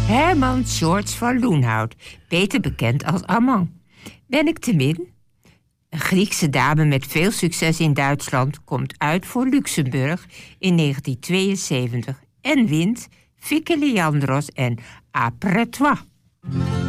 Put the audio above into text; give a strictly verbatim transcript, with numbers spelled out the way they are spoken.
Herman George van Loenhout, beter bekend als Armand. Ben ik te min? Een Griekse dame met veel succes in Duitsland komt uit voor Luxemburg in negentien tweeënzeventig en wint Vicky Leandros en Après toi.